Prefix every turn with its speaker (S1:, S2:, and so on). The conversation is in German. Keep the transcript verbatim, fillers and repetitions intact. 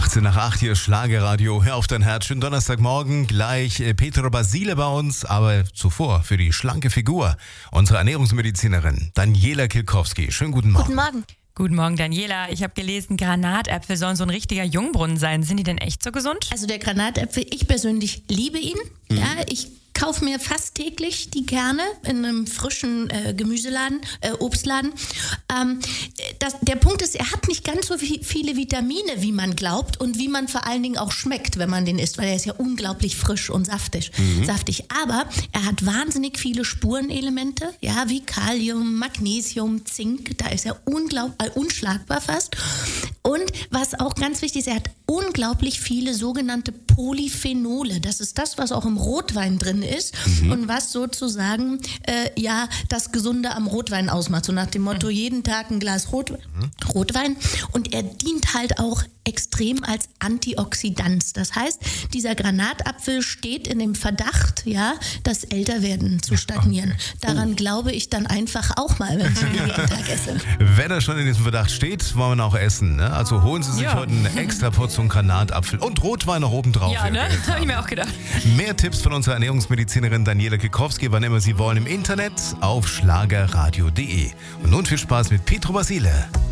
S1: achtzehn nach acht, hier ist Schlagerradio. Hör auf dein Herz. Schönen Donnerstagmorgen. Gleich äh, Petro Basile bei uns. Aber zuvor für die schlanke Figur unsere Ernährungsmedizinerin Daniela Kilkowski. Schönen guten Morgen.
S2: Guten Morgen.
S3: Guten Morgen, Daniela. Ich habe gelesen, Granatäpfel sollen so ein richtiger Jungbrunnen sein. Sind die denn echt so gesund?
S2: Also der Granatäpfel, ich persönlich liebe ihn. Mhm. Ja, ich kaufe mir fast täglich die Kerne in einem frischen äh, Gemüseladen, äh, Obstladen. Ähm, das, der Punkt ist, er hat nicht ganz so viel, viele Vitamine, wie man glaubt und wie man vor allen Dingen auch schmeckt, wenn man den isst, weil er ist ja unglaublich frisch und saftig. Mhm. saftig. Aber er hat wahnsinnig viele Spurenelemente, ja, wie Kalium, Magnesium, Zink. Da ist er unglaublich, äh, unschlagbar fast. Und was auch ganz wichtig ist, er hat unglaublich viele sogenannte Polyphenole. Das ist das, was auch im Rotwein drin ist mhm. und was sozusagen äh, ja das Gesunde am Rotwein ausmacht. So nach dem Motto, jeden Tag ein Glas Rot, mhm. Rotwein. Und er dient halt auch extrem als Antioxidant. Das heißt, dieser Granatapfel steht in dem Verdacht, ja, das Älterwerden zu stagnieren. Daran oh. glaube ich dann einfach auch mal, wenn ich ihn jeden Tag esse.
S1: Wenn er schon in diesem Verdacht steht, wollen wir ihn auch essen. Ne? Also holen Sie sich ja. heute eine extra Portion Granatapfel und Rotwein noch oben drauf.
S3: Ja, ne? Das habe ich mir auch gedacht.
S1: Mehr Tipps von unserer Ernährungsmedizinerin Daniela Kilkowski, wann immer Sie wollen, im Internet auf schlagerradio punkt de. Und nun viel Spaß mit Petro Basile.